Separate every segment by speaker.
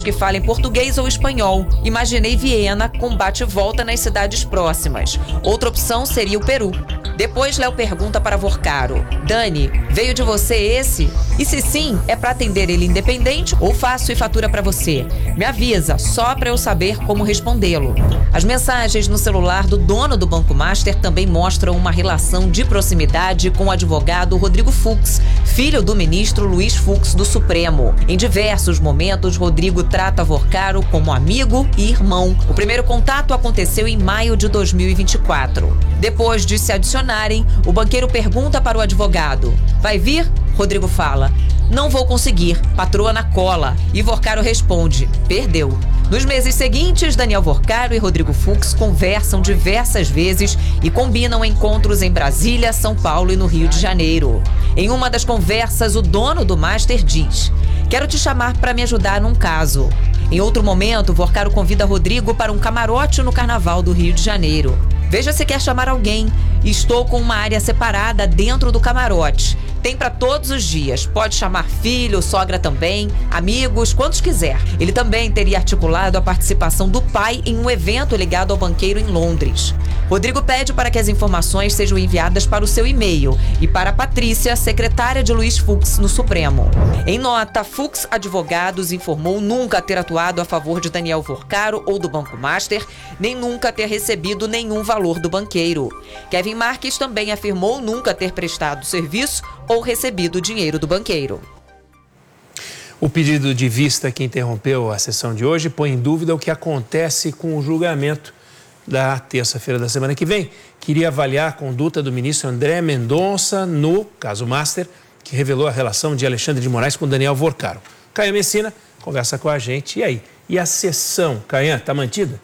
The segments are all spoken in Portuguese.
Speaker 1: que falem português ou espanhol. Imaginei Viena com bate e volta nas cidades próximas. Outra opção seria o Peru. Depois, Léo pergunta para Vorcaro: Dani, veio de você esse? E se sim, é para atender ele independente ou faço e fatura para você? Me avisa, só para eu saber como respondê-lo. As mensagens no celular do dono do Banco Master também mostram uma relação de proximidade com o advogado Rodrigo Fux, filho do ministro Luiz Fux do Supremo. Em diversos momentos, Rodrigo trata Vorcaro como amigo e irmão. O primeiro contato aconteceu em maio de 2024. Depois de se adicionarem, o banqueiro pergunta para o advogado: vai vir? Rodrigo fala: não vou conseguir, patroa na cola. E Vorcaro responde: perdeu. Nos meses seguintes, Daniel Vorcaro e Rodrigo Fux conversam diversas vezes e combinam encontros em Brasília, São Paulo e no Rio de Janeiro. Em uma das conversas, o dono do Master diz: quero te chamar para me ajudar num caso. Em outro momento, Vorcaro convida Rodrigo para um camarote no Carnaval do Rio de Janeiro. Veja se quer chamar alguém. Estou com uma área separada dentro do camarote. Tem para todos os dias. Pode chamar filho, sogra também, amigos, quantos quiser. Ele também teria articulado a participação do pai em um evento ligado ao banqueiro em Londres. Rodrigo pede para que as informações sejam enviadas para o seu e-mail e para a Patrícia, secretária de Luiz Fux no Supremo. Em nota, Fux Advogados informou nunca ter atuado a favor de Daniel Vorcaro ou do Banco Master, nem nunca ter recebido nenhum valor do banqueiro. Kevin Marques também afirmou nunca ter prestado serviço ou recebido dinheiro do banqueiro.
Speaker 2: O pedido de vista que interrompeu a sessão de hoje põe em dúvida o que acontece com o julgamento da terça-feira da semana que vem. Queria avaliar a conduta do ministro André Mendonça no caso Master, que revelou a relação de Alexandre de Moraes com Daniel Vorcaro. Caian Messina conversa com a gente. E aí? E a sessão, Caian, está mantida?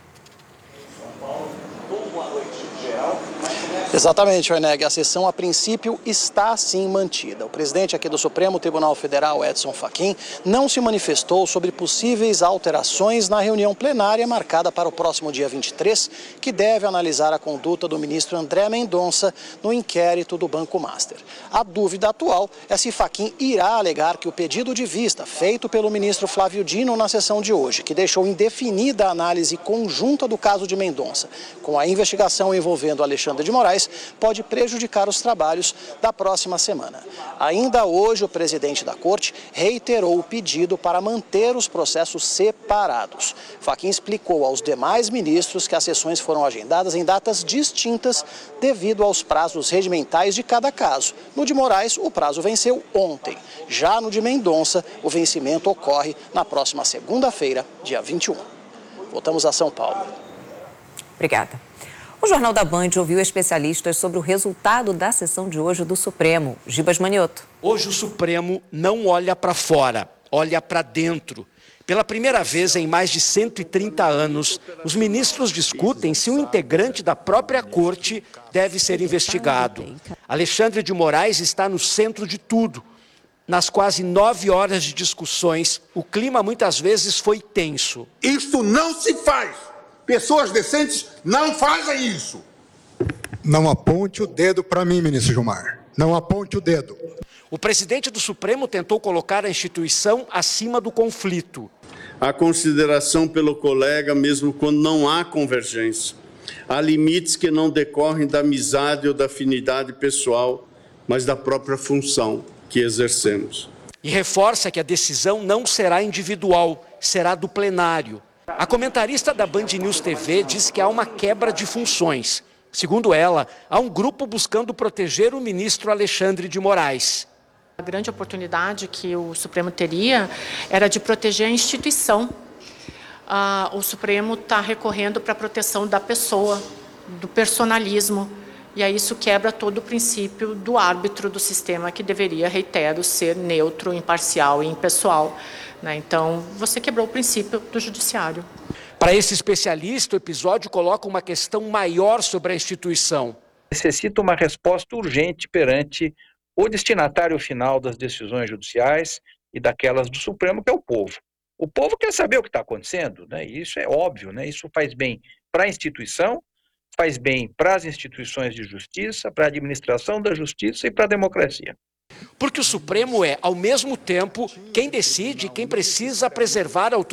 Speaker 3: Exatamente, Werneck. A sessão, a princípio, está sim mantida. O presidente aqui do Supremo Tribunal Federal, Edson Fachin, não se manifestou sobre possíveis alterações na reunião plenária marcada para o próximo dia 23, que deve analisar a conduta do ministro André Mendonça no inquérito do Banco Master. A dúvida atual é se Fachin irá alegar que o pedido de vista feito pelo ministro Flávio Dino na sessão de hoje, que deixou indefinida a análise conjunta do caso de Mendonça, com a investigação envolvendo Alexandre de Moraes, pode prejudicar os trabalhos da próxima semana. Ainda hoje, o presidente da Corte reiterou o pedido para manter os processos separados. Fachin explicou aos demais ministros que as sessões foram agendadas em datas distintas devido aos prazos regimentais de cada caso. No de Moraes, o prazo venceu ontem. Já no de Mendonça, o vencimento ocorre na próxima segunda-feira, dia 21. Voltamos a São Paulo.
Speaker 1: Obrigada. O Jornal da Band ouviu especialistas sobre o resultado da sessão de hoje do Supremo. Gibas Manioto.
Speaker 4: Hoje o Supremo não olha para fora, olha para dentro. Pela primeira vez em mais de 130 anos, os ministros discutem se um integrante da própria corte deve ser investigado. Alexandre de Moraes está no centro de tudo. Nas quase 9 horas de discussões, o clima muitas vezes foi tenso.
Speaker 5: Isso não se faz! Pessoas decentes não fazem isso.
Speaker 6: Não aponte o dedo para mim, ministro Gilmar. Não aponte o dedo.
Speaker 4: O presidente do Supremo tentou colocar a instituição acima do conflito.
Speaker 7: A consideração pelo colega, mesmo quando não há convergência. Há limites que não decorrem da amizade ou da afinidade pessoal, mas da própria função que exercemos.
Speaker 4: E reforça que a decisão não será individual, será do plenário. A comentarista da Band News TV diz que há uma quebra de funções. Segundo ela, há um grupo buscando proteger o ministro Alexandre de Moraes.
Speaker 8: A grande oportunidade que o Supremo teria era de proteger a instituição. O Supremo está recorrendo para a proteção da pessoa, do personalismo. E aí isso quebra todo o princípio do árbitro do sistema, que deveria, reitero, ser neutro, imparcial e impessoal. Então, você quebrou o princípio do judiciário.
Speaker 4: Para esse especialista, o episódio coloca uma questão maior sobre a instituição.
Speaker 9: Necessita uma resposta urgente perante o destinatário final das decisões judiciais e daquelas do Supremo, que é o povo. O povo quer saber o que está acontecendo, né? E isso é óbvio, né? Isso faz bem para a instituição, faz bem para as instituições de justiça, para a administração da justiça e para a democracia.
Speaker 4: Porque o Supremo é, ao mesmo tempo, quem decide, quem precisa preservar a autoridade